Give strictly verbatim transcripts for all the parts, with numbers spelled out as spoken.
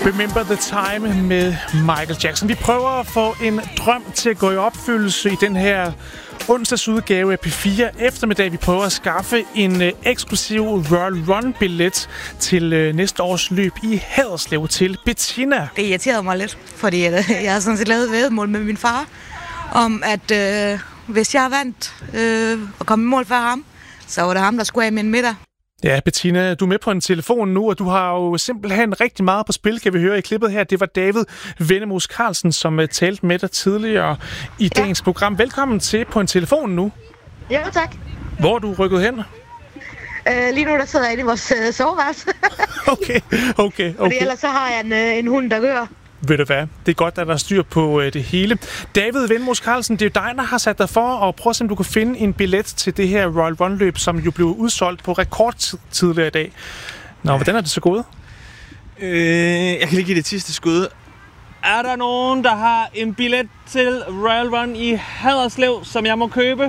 Remember the Time med Michael Jackson. Vi prøver at få en drøm til at gå i opfyldelse i den her onsdagsudgave af P fire eftermiddag. Vi prøver at skaffe en uh, eksklusiv Royal Run-billet til uh, næste års løb i Haderslev til Bettina. Det irriterede mig lidt, fordi uh, jeg har sådan set lavet et væddemål med min far, om at uh, hvis jeg vandt uh, og kom i mål før ham, så var det ham, der skulle af min middag. Ja, Bettina, du er med på en telefon nu, og du har jo simpelthen rigtig meget på spil, kan vi høre i klippet her. Det var David Vennemos Carlsen, som uh, talte med dig tidligere i ja. dagens program. Velkommen til på en telefon nu. Jo, tak. Hvor er du rykket hen? Uh, lige nu der sidder jeg inde i vores uh, soveværelse. okay, okay, okay. Fordi ellers så har jeg en, uh, en hund, der gør. Ved du hvad? Det er godt, at der er styr på øh, det hele. David Vennemos Carlsen, det er jo dig, der har sat dig for at prøve at se, om du kan finde en billet til det her Royal Run-løb, som jo blev udsolgt på rekordtid tidligere i dag. Nå, ja. Hvordan er det så gået? Øh, jeg kan lige give det sidste skud. Er der nogen, der har en billet til Royal Run i Haderslev, som jeg må købe?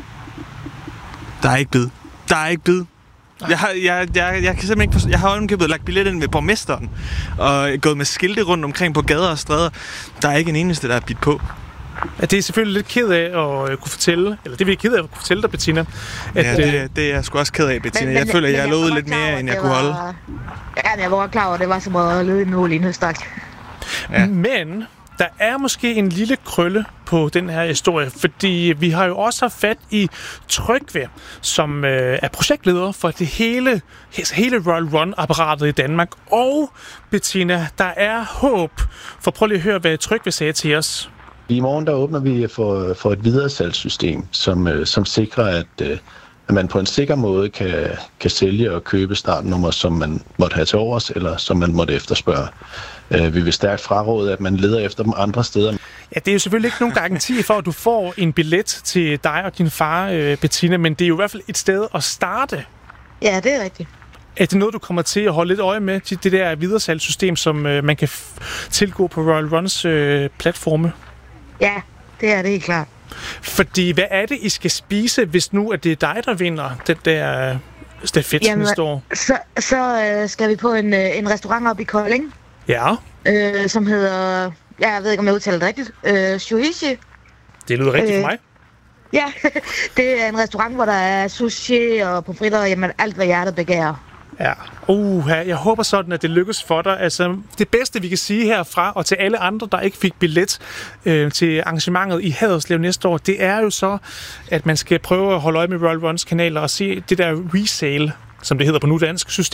Der er ikke bid. Der er ikke bid. Jeg har, jeg, jeg, jeg kan simpelthen ikke forstå. Jeg har ovenikøbet lagt billet ind ved borgmesteren og gået med skilte rundt omkring på gader og stræder. Der er ikke en eneste, der er bidt på. Ja, det er selvfølgelig lidt ked af at uh, kunne fortælle, eller det er vi ked af at kunne fortælle dig, Bettina. At, ja, det, det er jeg sgu også ked af, Bettina. Men, jeg men, føler, at jeg har lovet jeg lidt mere, end jeg kunne var, holde. Ja, men jeg var godt klar over, at det var som at løbe en nål i en høstak. Ja. Men der er måske en lille krølle på den her historie, fordi vi har jo også haft fat i Trygve, som øh, er projektleder for det hele, hele Royal Run-apparatet i Danmark. Og Bettina, der er håb. For prøv lige at høre, hvad Trygve sagde til os. I morgen der åbner vi for, for et videresalgssystem, som, øh, som sikrer, at, øh, at man på en sikker måde kan, kan sælge og købe startnummer, som man måtte have til overs, eller som man måtte efterspørge. Vi vil stærkt fraråde, at man leder efter dem andre steder. Ja, det er jo selvfølgelig ikke nogen garanti for, at du får en billet til dig og din far, Bettina, men det er jo i hvert fald et sted at starte. Ja, det er rigtigt. Er det noget, du kommer til at holde lidt øje med, det der videresalgssystem, som man kan tilgå på Royal Runs øh, platforme? Ja, det er det helt klart. Fordi hvad er det, I skal spise, hvis nu at det er dig, der vinder den der stafet næste år? Så, så øh, skal vi på en, øh, en restaurant op i Kolding. Ja. Øh, som hedder, ja, jeg ved ikke, om jeg udtaler det rigtigt, øh, Shuichi. Det lyder rigtigt øh, for mig. Ja, det er en restaurant, hvor der er sushi og pomfritter og jamen, alt, hvad hjertet begærer. Ja, uh, jeg håber sådan, at det lykkes for dig. Altså, det bedste, vi kan sige herfra, og til alle andre, der ikke fik billet øh, til arrangementet i Haderslev næste år, det er jo så, at man skal prøve at holde øje med Royal Runs kanaler og se det der resale, som det hedder på nudansk, system.